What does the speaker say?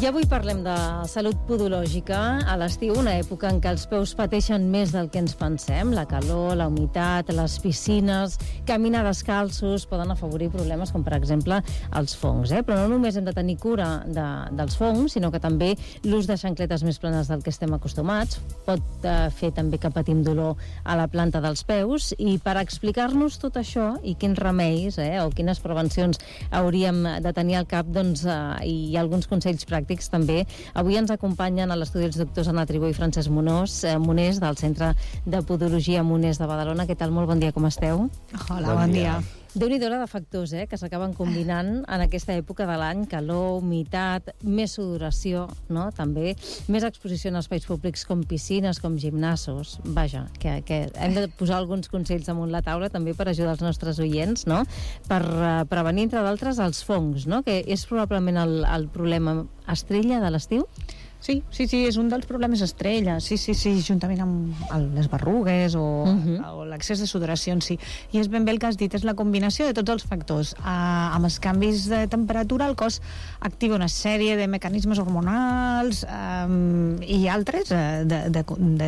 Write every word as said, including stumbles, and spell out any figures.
I avui parlem de salut podològica. A l'estiu, una època en què els peus pateixen més del que ens pensem. La calor, la humitat, les piscines, caminar descalços poden afavorir problemes com, per exemple, els fongs. Eh? Però no només hem de tenir cura de, dels fongs, sinó que també l'ús de xancletes més planes del que estem acostumats pot eh, fer també que patim dolor a la planta dels peus. I per explicar-nos tot això i quins remeis eh, o quines prevencions hauríem de tenir al cap, doncs, eh, i alguns consells pràctics també. Avui ens acompanyen a l'estudi els doctors Anna Tribó i Francesc Monós, eh, Monés, del Centre de Podologia Monés de Badalona. Què tal? Molt bon dia, com esteu? Hola, bon, bon dia. dia. Déu-n'hi-do de factors eh, que s'acaben combinant en aquesta època de l'any. Calor, humitat, més sudoració, no? També més exposició en espais públics com piscines, com gimnasos. Vaja, que, que hem de posar alguns consells damunt la taula també per ajudar els nostres oients, no? Per uh, prevenir, entre d'altres, els fongs, no? Que és probablement el, el problema estrella de l'estiu. Sí, sí, sí, és un dels problemes estrella, sí, sí, sí, juntament amb el, les berrugues o, uh-huh. o l'accés de sudoració en si. I és ben bé el que has dit, és la combinació de tots els factors. Uh, amb els canvis de temperatura el cos activa una sèrie de mecanismes hormonals um, i altres uh, de, de, de